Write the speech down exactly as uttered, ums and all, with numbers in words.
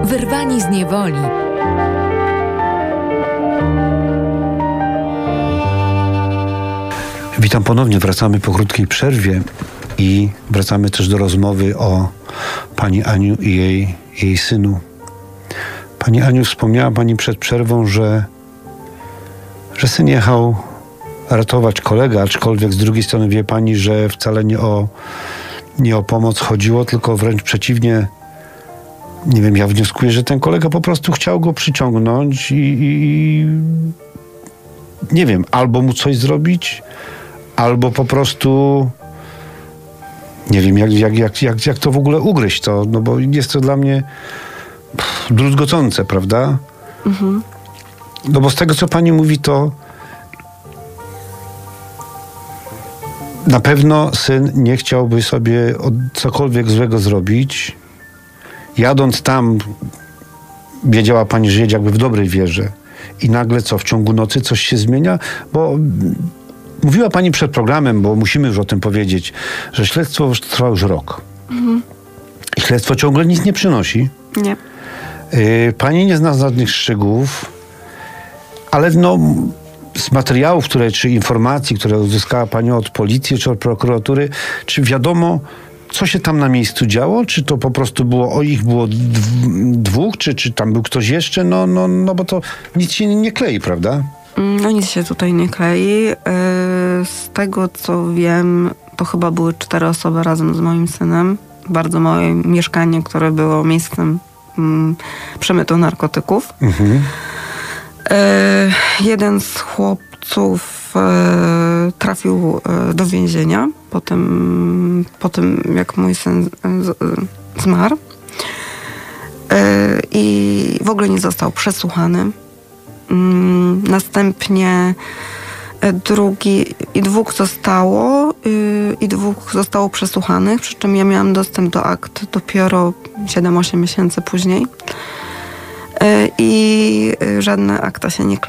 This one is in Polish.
Wyrwani z niewoli. Witam ponownie, wracamy po krótkiej przerwie i wracamy też do rozmowy o pani Aniu i jej, jej synu. Pani Aniu, wspomniała pani przed przerwą, że, że syn jechał ratować kolegę, aczkolwiek z drugiej strony wie pani, że wcale nie o, nie o pomoc chodziło, tylko wręcz przeciwnie. Nie wiem, ja wnioskuję, że ten kolega po prostu chciał go przyciągnąć i, i, i nie wiem, albo mu coś zrobić, albo po prostu nie wiem, jak, jak, jak, jak, jak to w ogóle ugryźć, to, no bo jest to dla mnie pff, druzgocące, prawda? Mhm. No bo z tego, co pani mówi, to na pewno syn nie chciałby sobie cokolwiek złego zrobić. Jadąc tam, wiedziała pani, że jedzie jakby w dobrej wierze. I nagle co, w ciągu nocy coś się zmienia? Bo mówiła pani przed programem, bo musimy już o tym powiedzieć, że śledztwo trwa już rok. Mhm. I śledztwo ciągle nic nie przynosi. Nie. Yy, pani nie zna żadnych szczegółów, ale no, z materiałów, które, czy informacji, które uzyskała pani od policji, czy od prokuratury, czy wiadomo, co się tam na miejscu działo? Czy to po prostu było, o ich było dwóch, czy, czy tam był ktoś jeszcze? No, no, no bo to nic się nie klei, prawda? No nic się tutaj nie klei. Z tego, co wiem, to chyba były cztery osoby razem z moim synem. Bardzo małe mieszkanie, które było miejscem mm, przemytu narkotyków. Mhm. Jeden z chłopców trafił do więzienia po tym, po tym jak mój syn zmarł. I w ogóle nie został przesłuchany. Następnie drugi i dwóch zostało i dwóch zostało przesłuchanych, przy czym ja miałam dostęp do akt dopiero siedem osiem miesięcy później. I żadne akta się nie